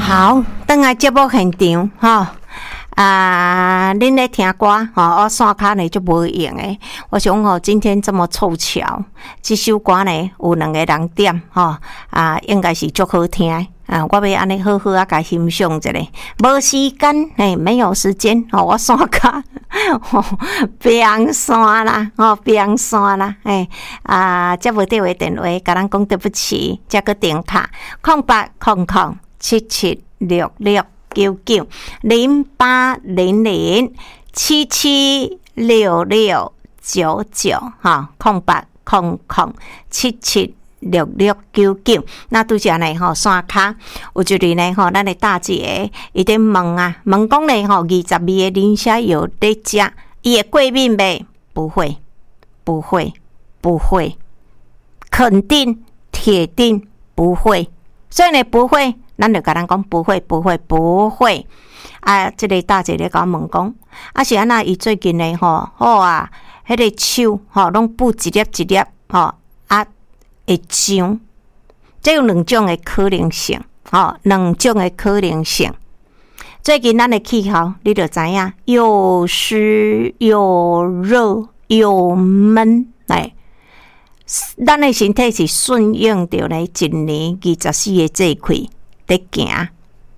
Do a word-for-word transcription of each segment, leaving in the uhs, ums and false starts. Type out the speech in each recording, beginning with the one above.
好，等下节目现场吼。啊，恁咧听歌吼，我线卡呢就无用诶。我想吼，今天这么凑巧，这首歌呢有两个人点吼，啊，应该是足好听诶。啊，我要安尼好好啊，甲欣赏一下。无时间，嘿，没有时间吼，我线卡吼变线啦，吼变线啦，嘿啊，接无到诶电话，甲咱讲对不起，再个电卡空八空空七七六六。九九零八零零七七六六九九哈，空八空空七七六六九九。那拄则呢吼，线卡有一日呢吼，咱的大姐伊在问啊，问讲呢吼，二十二个磷虾油在食，伊会过敏袂？不会，不会，不会，肯定铁定不会。所以呢，不会。咱就甲咱讲不会不会不会啊！即、这个大姐咧甲我问讲，啊是安那？伊最近咧吼，好啊，迄、那个手吼拢补一粒一粒吼啊，会痒。这有两种的可能性，吼，两种的可能性。最近咱的气候，你就知影，又湿又热又闷，来，咱的身体是顺应着咧一年二十四个节气。在行，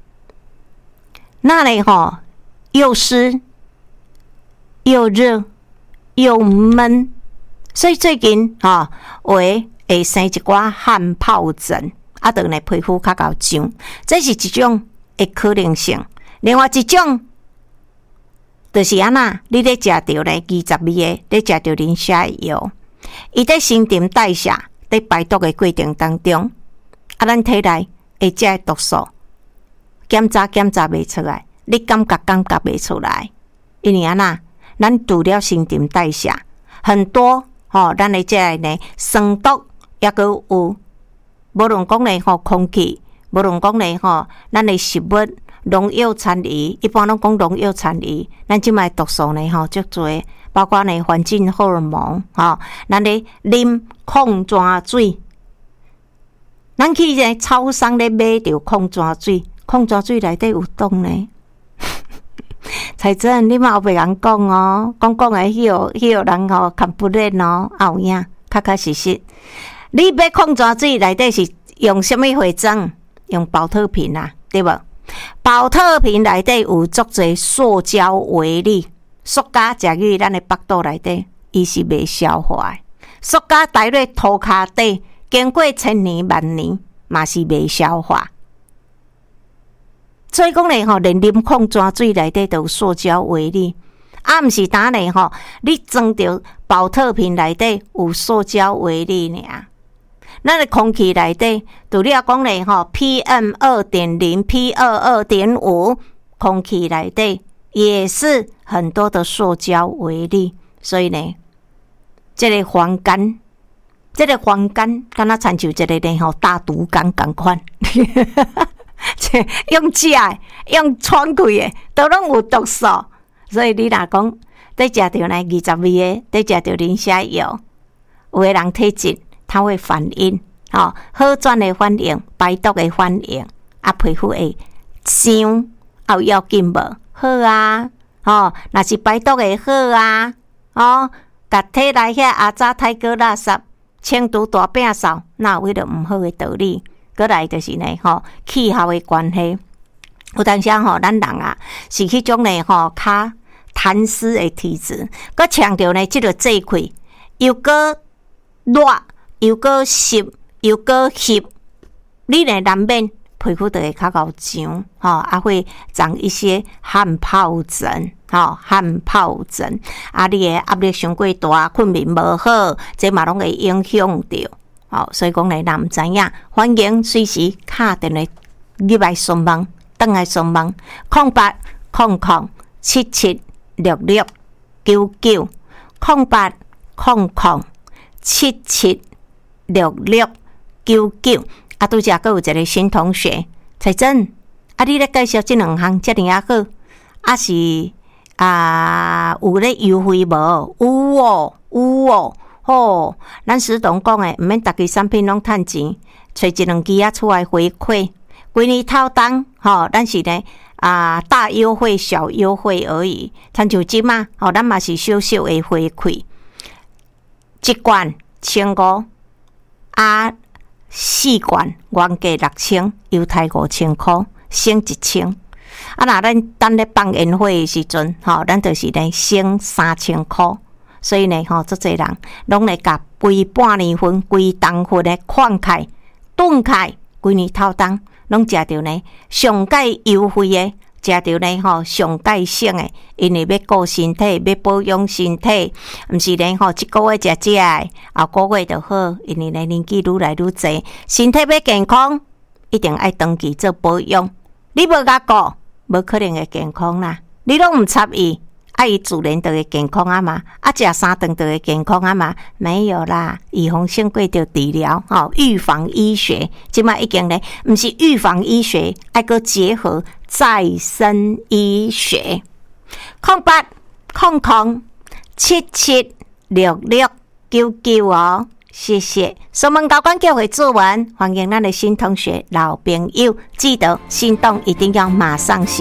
那里吼又湿又热又闷，所以最近吼会会生一寡汗疱疹，啊，等来皮肤较够痒，这是一种的可能性。另外一种就是安那，你咧食着咧二十二个，咧食着磷虾油，伊在新陈代谢、在排毒的过程当中，啊，咱体内会食的毒素检查检查袂出来，你感觉感觉袂出来，因为安那，咱除了新陈代谢，很多吼、哦，咱的这呢酸毒也阁有，无论讲呢吼空气，无论讲呢吼，咱的食物、农药残余，一般拢讲农药残余，咱即卖毒素呢吼足多，包括呢环境荷尔蒙吼，咱咧啉矿泉水。咱去个超商咧买着矿泉水，矿泉水内底有毒呢。才真，你嘛后别人讲哦，讲讲诶，迄个迄个人吼看不认哦，后影确确实实。你买矿泉水内底是用什么回装？用保特瓶啊，对无？保特瓶内底有足侪塑胶微粒，塑胶食入咱诶腹肚内底，伊是袂消化诶。塑胶带入涂骹底。经过千年万年，嘛是未消化。所以讲咧吼，连啉矿泉水内底都有塑胶微粒，啊，毋是打咧吼，你装着保特瓶内底有塑胶微粒尔。咱的空气内底，除了讲咧吼 ，P M 二点零、P 二二点五，空气内底也是很多的塑胶微粒，所以呢，这个环境。这个环境敢若亲像一个呢吼大毒缸共款，用食的、用喘气的，都拢有毒素。所以你若讲，在食着呢二十二个，在食着磷虾油，有的人体质它会反应，吼、哦、好转的反应、排毒的反应，啊皮肤会伤，啊有要紧无？好啊，吼若是排毒的好啊，哦，甲体内遐阿早太过垃圾。清除大摒扫，哪有迄个毋好诶道理？过来就是呢，吼气候诶关系。有当时吼，咱人啊是迄种呢，吼较痰湿诶体质，佮强调呢，即个节气又个热，又个湿，又个湿，你呢难免皮肤就会较够痒，吼啊会长一些汗疱疹。吼汗疱疹，啊，你诶压力伤过大，困眠无好，这嘛拢会影响着。吼，所以讲咧，若毋知影，欢迎随时敲电话入来询问，转来询问，空八空空七七六六九九，空八空空七七六六九九。啊，拄则阁有一个新同学，彩珍，啊，你咧介绍即两项遮尔啊好，啊是？啊，有咧优惠无？有哦，有哦，吼、哦！咱石董讲诶，毋免逐支产品拢趁钱，找一两支啊出来回馈， 规年透冬吼，咱是呢啊大优惠、小优惠而已。像就即嘛，吼，咱嘛是小小的回馈，一罐千五，啊四罐原价六千，优待五千块，省一千。啊，那咱等咧放烟火的时阵，吼，咱就是咧省三千块。所以呢，吼，足侪人拢来甲规半年份、规冬份的款开、顿开，规年透冬拢食着呢上介优惠的，食着呢吼上介省的，因为要顾身体、要保养身体，毋是呢吼，一个月食食的，后个月就好，因为呢年纪愈来愈侪，身体要健康，一定爱长期做保养。你无甲顾，无可能会健康啦。你拢毋插伊。啊，伊自然就会健康啊嘛，啊，食三顿就会健康啊嘛，没有啦，预防胜过着治疗，吼，预防医学，即摆已经咧，毋是预防医学，爱个结合再生医学。空八空空七七六六九九哦，谢谢。锁门高官叫回作文，欢迎咱的新同学、老朋友，记得行动一定要马上行。